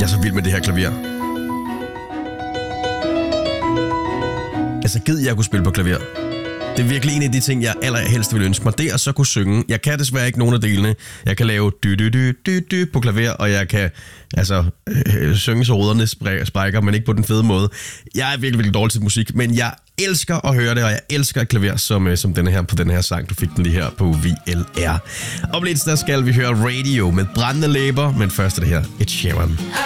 Jeg er så vild med det her klaver. Altså, gid jeg kunne spille på klaver. Det er virkelig en af de ting, jeg allerhelst vil ønske mig. Det er at så kunne synge. Jeg kan desværre ikke nogen af delene. Jeg kan lave dy på klaver, og jeg kan synge så rødderne sprækker, men ikke på den fede måde. Jeg er virkelig, virkelig dårlig til musik, men jeg elsker at høre det, og jeg elsker et klaver som denne her på den her sang. Du fik den lige her på VLR. Om lidt der skal vi høre Radio med brændende læber, men først er det her Ed Sheeran.